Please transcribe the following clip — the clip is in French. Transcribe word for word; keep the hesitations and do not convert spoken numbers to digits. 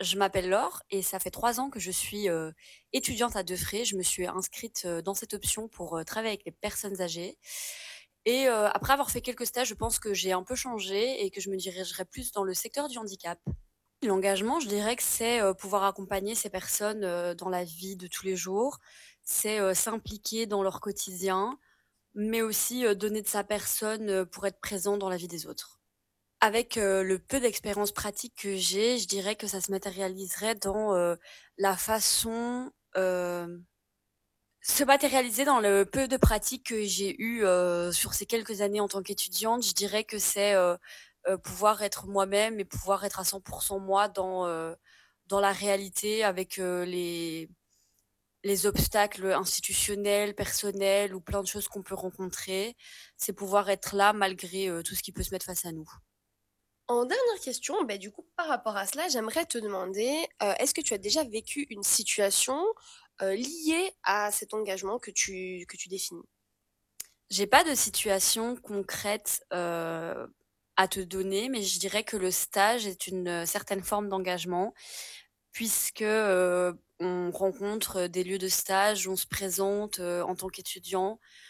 Je m'appelle Laure et ça fait trois ans que je suis, heu, étudiante à Defré. Je me suis inscrite, heu, dans cette option pour, heu, travailler avec les personnes âgées et heu, après avoir fait quelques stages, je pense que j'ai un peu changé et que je me dirigerai plus dans le secteur du handicap. L'engagement, je dirais que c'est, heu, pouvoir accompagner ces personnes, heu, dans la vie de tous les jours. C'est, heu, s'impliquer dans leur quotidien, mais aussi, heu, donner de sa personne, heu, pour être présent dans la vie des autres. Avec, heu, le peu d'expérience pratique que j'ai, je dirais que ça se matérialiserait dans, heu, la façon, hem se matérialiser dans le peu de pratique que j'ai eu, heu, sur ces quelques années en tant qu'étudiante. Je dirais que c'est, heu heu, pouvoir être moi-même et pouvoir être à cent pour cent moi dans, heu, dans la réalité avec, heu, les les obstacles institutionnels, personnels ou plein de choses qu'on peut rencontrer. C'est pouvoir être là malgré, heu, tout ce qui peut se mettre face à nous. En dernière question, beh, du coup, par rapport à cela, j'aimerais te demander, heu, est-ce que tu as déjà vécu une situation, heu, liée à cet engagement que tu que tu définis? J'ai pas de situation concrète, heu, à te donner, mais je dirais que le stage est une, heu, certaine forme d'engagement puisque, heu, on rencontre, des lieux de stage, on se présente, heu, en tant qu'étudiant.